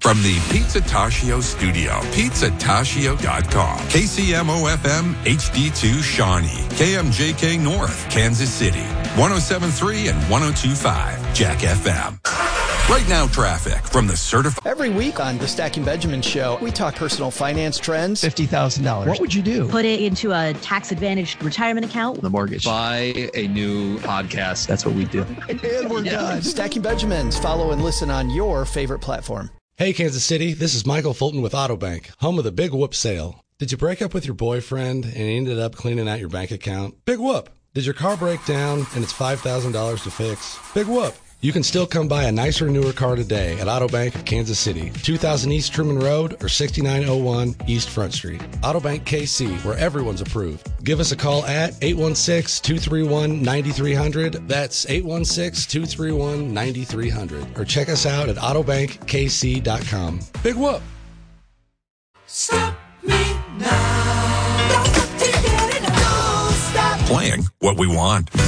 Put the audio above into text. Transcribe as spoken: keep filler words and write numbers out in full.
From the Pizzatascio studio, pizzatascio dot com. K C M O F M H D two Shawnee. K M J K North, Kansas City. one oh seven point three and one oh two point five, Jack F M. Right now, traffic from the certified... Every week on the Stacking Benjamin Show, we talk personal finance trends. fifty thousand dollars. What would you do? Put it into a tax-advantaged retirement account. The mortgage. Buy a new podcast. That's what we do. And we're yeah. done. Stacking Benjamins. Follow and listen on your favorite platform. Hey, Kansas City. This is Michael Fulton with Autobank, home of the Big Whoop sale. Did you break up with your boyfriend and he ended up cleaning out your bank account? Big whoop. Did your car break down and it's five thousand dollars to fix? Big whoop. You can still come buy a nicer, newer car today at Autobank of Kansas City, two thousand East Truman Road or sixty-nine oh one East Front Street. Autobank K C, where everyone's approved. Give us a call at eight one six, two three one, nine three zero zero. That's eight one six, two three one, nine three zero zero. Or check us out at autobank k c dot com. Big whoop! Stop me now. Don't stop. Playing what we want.